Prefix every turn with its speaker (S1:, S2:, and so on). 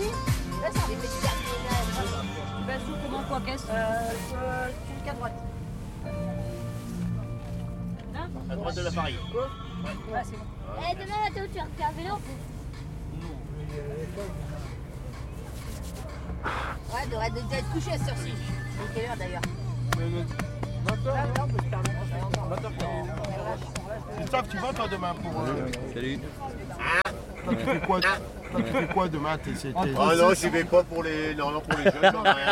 S1: Là, ça arrive, mais tu vas sur comment quoi, qu'est-ce qu'à droite.
S2: À droite de l'appareil.
S1: Ouais, c'est bon.
S3: Eh, demain, Mathéo, tu as un vélo?
S1: Ouais, devrait déjà être couché à cette heure-ci. C'est quelle heure d'ailleurs?
S4: 20h. Christophe, tu vas toi demain pour...
S5: Salut.
S4: Toi, tu fais quoi demain?
S2: Ah non, j'y vais pas pour les... Non, pour les jeunes, j'en ai rien.